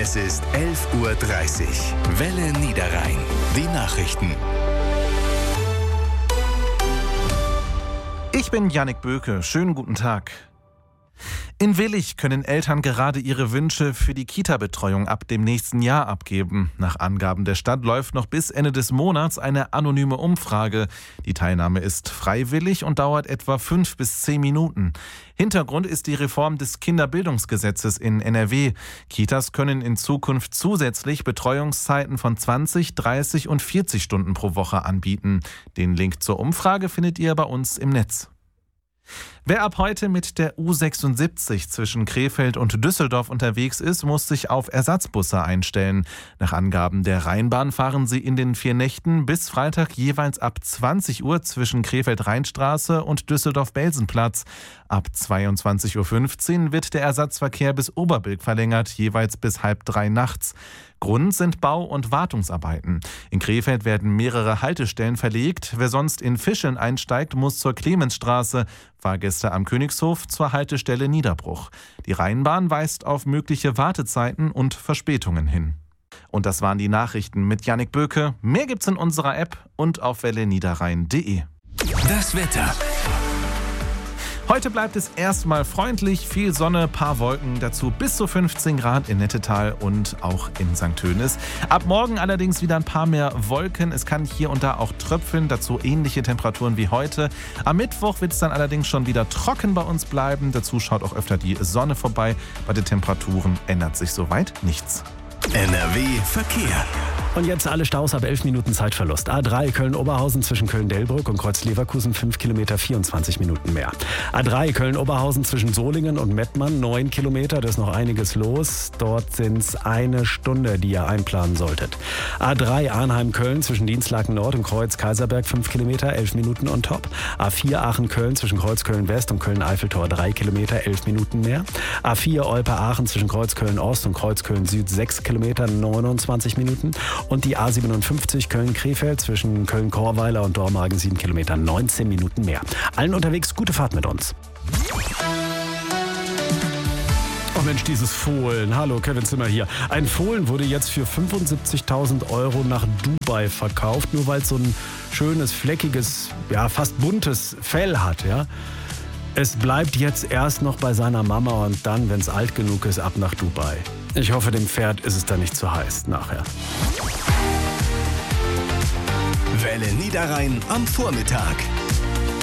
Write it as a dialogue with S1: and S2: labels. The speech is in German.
S1: Es ist 11:30 Uhr. Welle Niederrhein. Die Nachrichten.
S2: Ich bin Jannik Böke. Schönen guten Tag. In Willich können Eltern gerade ihre Wünsche für die Kita-Betreuung ab dem nächsten Jahr abgeben. Nach Angaben der Stadt läuft noch bis Ende des Monats eine anonyme Umfrage. Die Teilnahme ist freiwillig und dauert etwa 5 bis 10 Minuten. Hintergrund ist die Reform des Kinderbildungsgesetzes in NRW. Kitas können in Zukunft zusätzlich Betreuungszeiten von 20, 30 und 40 Stunden pro Woche anbieten. Den Link zur Umfrage findet ihr bei uns im Netz. Wer ab heute mit der U76 zwischen Krefeld und Düsseldorf unterwegs ist, muss sich auf Ersatzbusse einstellen. Nach Angaben der Rheinbahn fahren sie in den 4 Nächten bis Freitag jeweils ab 20 Uhr zwischen Krefeld-Rheinstraße und Düsseldorf-Belsenplatz. Ab 22:15 Uhr wird der Ersatzverkehr bis Oberbilk verlängert, jeweils bis 2:30 nachts. Grund sind Bau- und Wartungsarbeiten. In Krefeld werden mehrere Haltestellen verlegt. Wer sonst in Fischeln einsteigt, muss zur Clemensstraße. Fahrgäste am Königshof zur Haltestelle Niederbruch. Die Rheinbahn weist auf mögliche Wartezeiten und Verspätungen hin. Und das waren die Nachrichten mit Jannik Böke. Mehr gibt's in unserer App und auf welleniederrhein.de.
S1: Das Wetter.
S2: Heute bleibt es erstmal freundlich, viel Sonne, paar Wolken, dazu bis zu 15 Grad in Nettetal und auch in St. Tönis. Ab morgen allerdings wieder ein paar mehr Wolken. Es kann hier und da auch tröpfeln, dazu ähnliche Temperaturen wie heute. Am Mittwoch wird es dann allerdings schon wieder trocken bei uns bleiben. Dazu schaut auch öfter die Sonne vorbei. Bei den Temperaturen ändert sich soweit nichts.
S1: NRW Verkehr.
S3: Und jetzt alle Staus ab 11 Minuten Zeitverlust. A3 Köln-Oberhausen zwischen Köln-Delbrück und Kreuz-Leverkusen 5 Kilometer, 24 Minuten mehr. A3 Köln-Oberhausen zwischen Solingen und Mettmann 9 Kilometer, da ist noch einiges los. Dort sind es 1 Stunde, die ihr einplanen solltet. A3 Arnheim-Köln zwischen Dienstlaken-Nord und Kreuz-Kaiserberg 5 Kilometer, 11 Minuten on top. A4 Aachen-Köln zwischen Kreuz-Köln-West und Köln-Eiffeltor 3 Kilometer, 11 Minuten mehr. A4 Olpe-Aachen zwischen Kreuz-Köln-Ost und Kreuz-Köln-Süd 6 Kilometer, 29 Minuten. Und die A57 Köln-Krefeld zwischen Köln-Korweiler und Dormagen 7 Kilometer, 19 Minuten mehr. Allen unterwegs gute Fahrt mit uns. Oh Mensch, dieses Fohlen. Hallo, Kevin Zimmer hier. Ein Fohlen wurde jetzt für 75.000 € nach Dubai verkauft, nur weil es so ein schönes, fleckiges, ja fast buntes Fell hat, ja. Es bleibt jetzt erst noch bei seiner Mama und dann, wenn es alt genug ist, ab nach Dubai. Ich hoffe, dem Pferd ist es dann nicht zu heiß nachher.
S1: Welle Niederrhein am Vormittag.